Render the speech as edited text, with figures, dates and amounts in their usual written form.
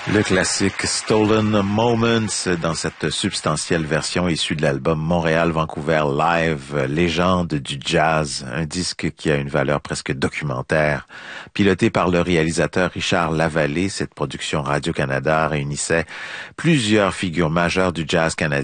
Le classique Stolen Moments dans cette substantielle version issue de l'album Montréal-Vancouver Live, légende du jazz, un disque qui a une valeur presque documentaire. Piloté par le réalisateur Richard Lavallée, cette production Radio-Canada réunissait plusieurs figures majeures du jazz canadien